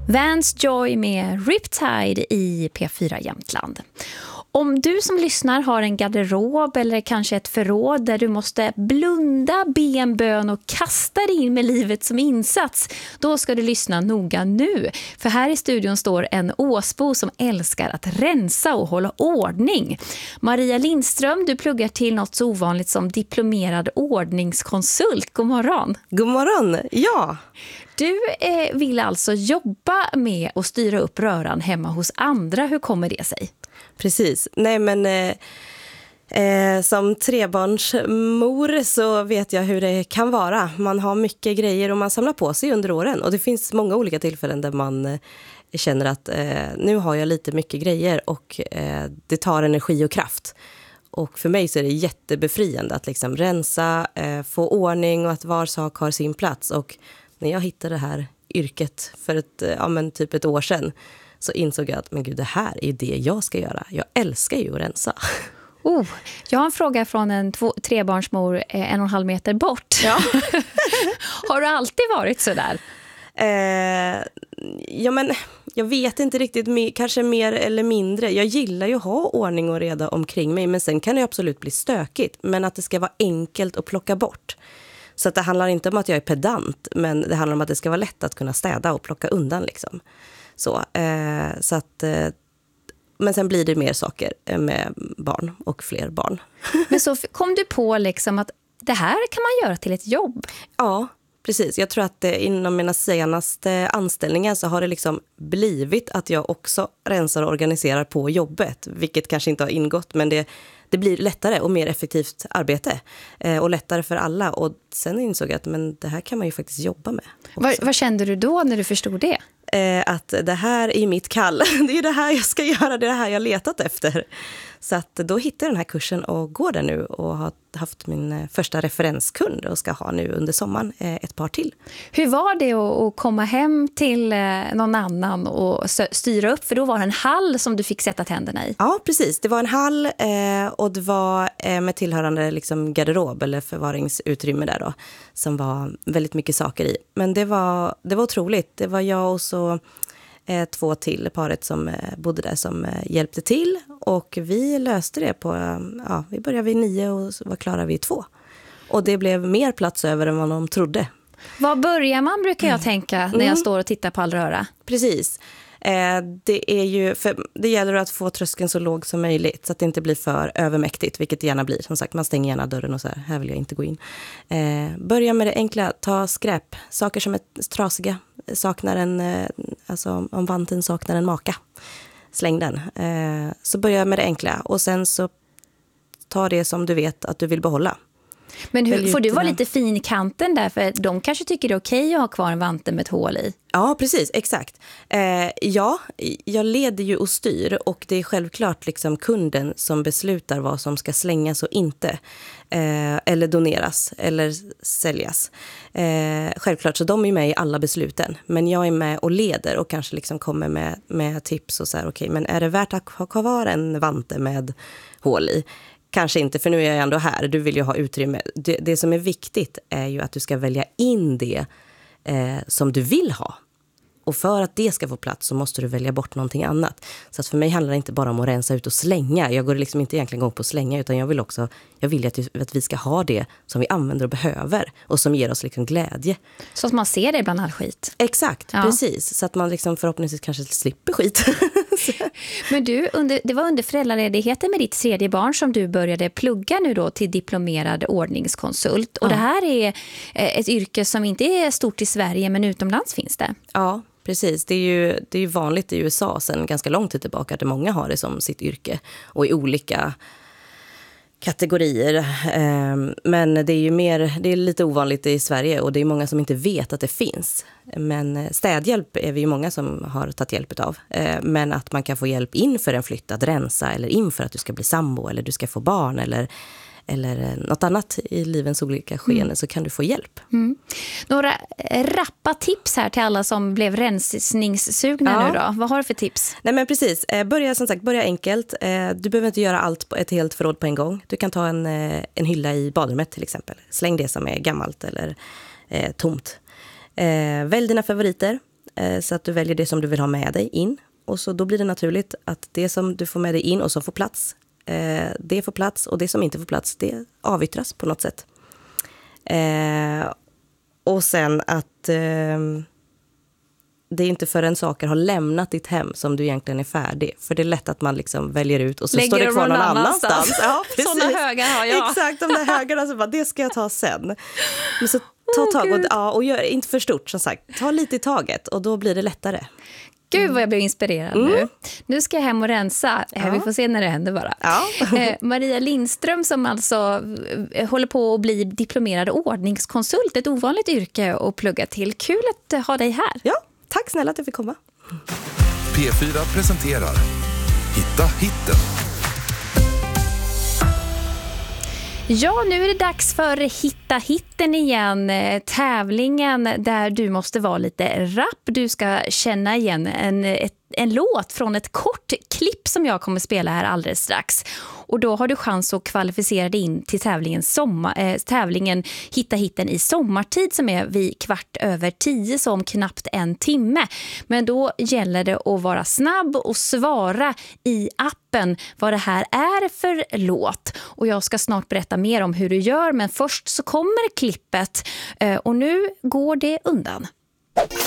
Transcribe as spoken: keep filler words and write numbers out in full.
Vance Joy med Riptide i P fyra Jämtland. Om du som lyssnar har en garderob eller kanske ett förråd där du måste blunda, be en bön och kasta dig in med livet som insats, då ska du lyssna noga nu. För här i studion står en Åsbo som älskar att rensa och hålla ordning. Maria Lindström, du pluggar till något så ovanligt som diplomerad ordningskonsult. God morgon. God morgon, ja. Du eh, vill alltså jobba med att styra upp röran hemma hos andra. Hur kommer det sig? Precis. Nej men eh, eh, som trebarnsmor så vet jag hur det kan vara. Man har mycket grejer och man samlar på sig under åren. Och det finns många olika tillfällen där man eh, känner att eh, nu har jag lite mycket grejer och eh, det tar energi och kraft. Och för mig så är det jättebefriande att liksom rensa, eh, få ordning och att var sak har sin plats. Och när jag hittade det här yrket för ett, ja, men typ ett år sedan så insåg jag att men gud, det här är det jag ska göra. Jag älskar ju att rensa. Oh, jag har en fråga från en två, trebarnsmor eh, en och en halv meter bort. Ja. Har du alltid varit så där? Eh, ja men jag vet inte riktigt, kanske mer eller mindre. Jag gillar ju att ha ordning och reda omkring mig, men sen kan det absolut bli stökigt. Men att det ska vara enkelt att plocka bort. Så att det handlar inte om att jag är pedant, men det handlar om att det ska vara lätt att kunna städa och plocka undan liksom. Så, eh, så att, eh, men sen blir det mer saker med barn och fler barn. Men så kom du på liksom att det här kan man göra till ett jobb? Ja, precis. Jag tror att eh, inom mina senaste anställningar så har det liksom blivit att jag också rensar och organiserar på jobbet. Vilket kanske inte har ingått, men det, det blir lättare och mer effektivt arbete. Eh, och lättare för alla. Och sen insåg jag att men det här kan man ju faktiskt jobba med. Vad, vad kände du då när du förstod det? Eh, att det här är mitt kall. Det är det här jag ska göra, det är det här jag letat efter. Så att då hittade jag den här kursen och går där nu och har haft min första referenskund och ska ha nu under sommaren eh, ett par till. Hur var det att, att komma hem till eh, någon annan och styra upp? För då var det en hall som du fick sätta tänderna i. Ja, precis. Det var en hall eh, och det var eh, med tillhörande liksom, garderob eller förvaringsutrymme där då. Som var väldigt mycket saker i. Men det var, det var otroligt. Det var jag och så eh, två till, paret som eh, bodde där som eh, hjälpte till. Och vi löste det på, eh, ja, vi började vid nio och var klara vid två. Och det blev mer plats över än vad de trodde. Var börjar man, brukar jag tänka, när jag mm. står och tittar på all röra? Precis. Eh, det är ju, för det gäller att få tröskeln så låg som möjligt så att det inte blir för övermäktigt, vilket det gärna blir. Som sagt, man stänger gärna dörren och så här, här vill jag inte gå in. Eh, börja med det enkla, ta skräp. Saker som är trasiga, saknar en, eh, alltså om vanten saknar en maka. Släng den. Eh, så börja med det enkla och sen så ta det som du vet att du vill behålla. Men hur, får du vara lite fin i kanten där? För de kanske tycker det är okej att ha kvar en vante med ett hål i. Ja, precis. Exakt. Eh, ja, jag leder ju och styr och det är självklart liksom kunden som beslutar vad som ska slängas och inte. Eh, eller doneras eller säljas. Eh, självklart, så de är med i alla besluten. Men jag är med och leder och kanske liksom kommer med, med tips och så här, okej, men är det värt att ha kvar en vante med hål i? Kanske inte, för nu är jag ändå här. Du vill ju ha utrymme. Det, det som är viktigt är ju att du ska välja in det eh, som du vill ha. Och för att det ska få plats så måste du välja bort någonting annat. Så att för mig handlar det inte bara om att rensa ut och slänga. Jag går liksom inte egentligen igång på att slänga, utan jag vill också, jag vill att, att vi ska ha det som vi använder och behöver. Och som ger oss liksom glädje. Så att man ser det bland all skit. Exakt, ja. Precis. Så att man liksom förhoppningsvis kanske slipper skit. Men du, under, det var under föräldraledigheten med ditt tredje barn som du började plugga nu då till diplomerad ordningskonsult. Och ja. Det här är ett yrke som inte är stort i Sverige, men utomlands finns det. Ja, precis. Det är ju, det är ju vanligt i U S A sedan ganska lång tid tillbaka att många har det som sitt yrke. Och i olika kategorier. Men det är ju mer, det är lite ovanligt i Sverige och det är många som inte vet att det finns. Men städhjälp är vi ju många som har tagit hjälp av. Men att man kan få hjälp inför en flytt att rensa eller inför att du ska bli sambo eller du ska få barn eller eller något annat i livens olika skeenden mm. så kan du få hjälp. Mm. Några rappa tips här till alla som blev rensningssugna ja. nu då. Vad har du för tips? Nej men precis, börja som sagt, börja enkelt. Du behöver inte göra allt på ett helt förråd på en gång. Du kan ta en, en hylla i badrummet till exempel. Släng det som är gammalt eller eh, tomt. Eh, välj dina favoriter. eh, så att du väljer det som du vill ha med dig in. Och så då blir det naturligt att det som du får med dig in och som får plats, eh, det får plats, och det som inte får plats, det avyttras på något sätt. Eh, och sen att eh, det är inte förrän saker har lämnat ditt hem som du egentligen är färdig. För det är lätt att man liksom väljer ut och så lägger står det kvar någon annanstans. annanstans. Ja, sådana högar har jag. Exakt, de där högarna, så bara, det ska jag ta sen. Men så ta oh, tag och, ja, och gör inte för stort, som sagt. Ta lite i taget och då blir det lättare. Gud vad jag blir inspirerad mm. nu. Nu ska jag hem och rensa. Ja. Vi får se när det händer bara. Ja. eh, Maria Lindström som alltså eh, håller på att bli diplomerad ordningskonsult. Ett ovanligt yrke att plugga till. Kul att ha dig här. Ja, tack snälla att jag fick komma. P fyra presenterar Hitta hitten. Ja, nu är det dags för Hitta hitten igen. Tävlingen där du måste vara lite rapp. Du ska känna igen en, ett, en låt från ett kort klipp som jag kommer spela här alldeles strax. Och då har du chans att kvalificera dig in till tävlingen, sommar, äh, tävlingen Hitta hitten i sommartid som är vid kvart över tio, så om knappt en timme. Men då gäller det att vara snabb och svara i appen vad det här är för låt. Och jag ska snart berätta mer om hur du gör, men först så kommer klippet och nu går det undan.